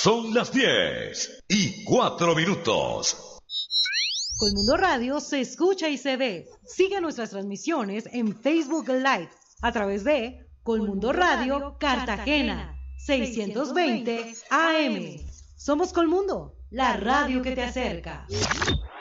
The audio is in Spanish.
Son las 10:04. Colmundo Radio se escucha y se ve. Sigue nuestras transmisiones en Facebook Live a través de Colmundo Radio Cartagena 620 AM. Somos Colmundo, la radio que te acerca.